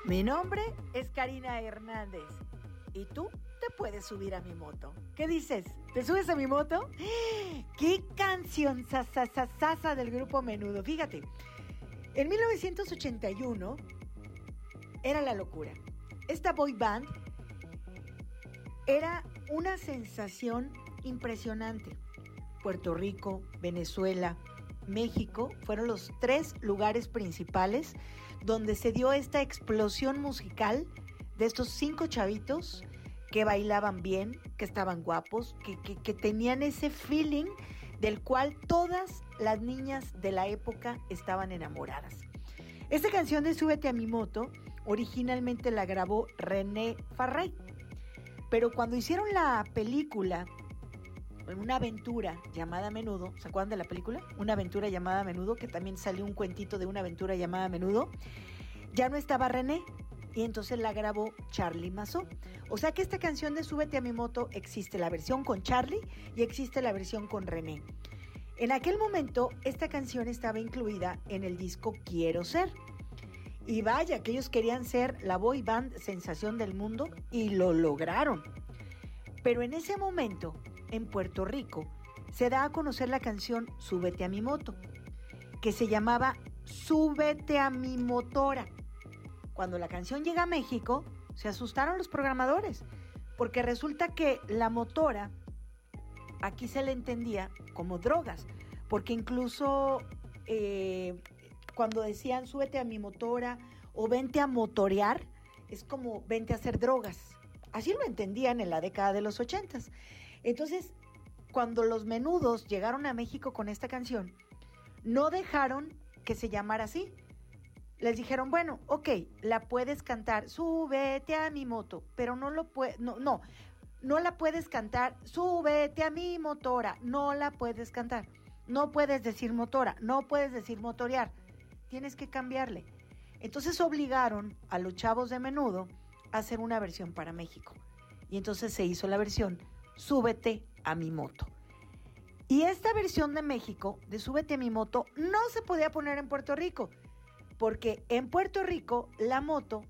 Mi nombre es Karina Hernández y tú te puedes subir a mi moto. ¿Qué dices? ¿Te subes a mi moto? ¡Qué canción sasa del grupo Menudo! Fíjate, en 1981 era la locura. Esta boy band era una sensación impresionante. Puerto Rico, Venezuela, México fueron los 3 lugares principales donde se dio esta explosión musical de estos 5 chavitos que bailaban bien, que estaban guapos, que tenían ese feeling del cual todas las niñas de la época estaban enamoradas. Esta canción de Súbete a mi moto originalmente la grabó René Farrey, pero cuando hicieron la película Una aventura llamada Menudo, ¿se acuerdan de la película? Una aventura llamada Menudo, que también salió un cuentito de una aventura llamada Menudo. Ya no estaba René y entonces la grabó Charly Mazzò. O sea que esta canción de Súbete a mi moto existe la versión con Charly y existe la versión con René. En aquel momento esta canción estaba incluida en el disco Quiero Ser. Y vaya, que ellos querían ser la boy band sensación del mundo y lo lograron. Pero en ese momento, en Puerto Rico, se da a conocer la canción Súbete a mi moto, que se llamaba Súbete a mi motora. Cuando la canción llega a México, se asustaron los programadores, porque resulta que la motora aquí se le entendía como drogas, porque incluso cuando decían súbete a mi motora o vente a motorear, es como vente a hacer drogas. Así lo entendían en la década de los 80s. Entonces, cuando los Menudos llegaron a México con esta canción, no dejaron que se llamara así. Les dijeron, bueno, ok, la puedes cantar, súbete a mi moto, pero no la puedes cantar, súbete a mi motora, no la puedes cantar. No puedes decir motora, no puedes decir motorear, tienes que cambiarle. Entonces obligaron a los chavos de Menudo a hacer una versión para México. Y entonces se hizo la versión Súbete a mi moto. Y esta versión de México, de Súbete a mi moto, no se podía poner en Puerto Rico, porque en Puerto Rico la moto